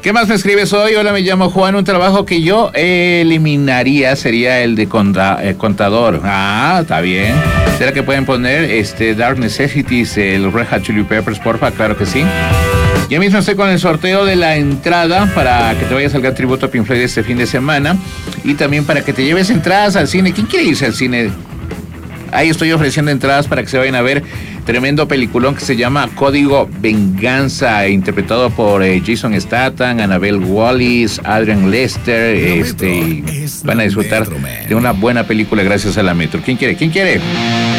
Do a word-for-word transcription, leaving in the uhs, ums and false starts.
¿Qué más me escribes hoy? Hola, me llamo Juan. Un trabajo que yo eliminaría sería el de conta, eh, contador. Ah, está bien. ¿Será que pueden poner este Dark Necessities, el Red Hot Chili Peppers, porfa? Claro que sí. Ya mismo estoy con el sorteo de la entrada para que te vayas al gran tributo a Pink Floyd este fin de semana y también para que te lleves entradas al cine. ¿Quién quiere irse al cine? Ahí estoy ofreciendo entradas para que se vayan a ver tremendo peliculón que se llama Código Venganza, interpretado por eh, Jason Statham, Annabelle Wallis, Adrian Lester. Este, van a disfrutar de una buena película gracias a la Metro. ¿Quién quiere? ¿Quién quiere?